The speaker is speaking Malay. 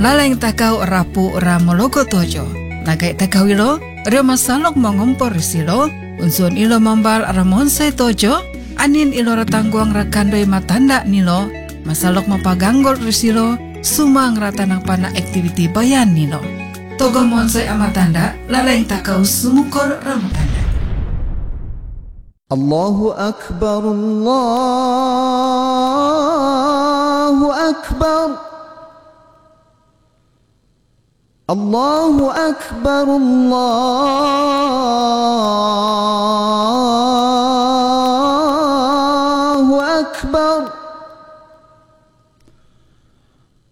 Laleng takau rapu ramologo tojo. Nagai takau ilo, rema salok mengompor silo, unsun ilo mambal ramonsai tojo, anin ilo ratangguang rakandoi matanda nilo, masalok mapaganggol risilo, sumang ratanang pana aktiviti bayan nilo. Togo monsai amatanda, laleng takau sumukor ramatanda. Allahu Akbar, Allahu Akbar, Allahu Akbar, Allah.